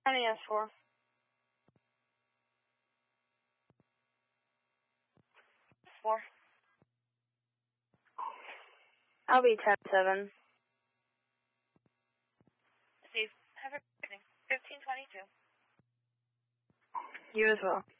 County S4. S4. I'll be 10-7. Steve, have a good evening. 1522. You as well.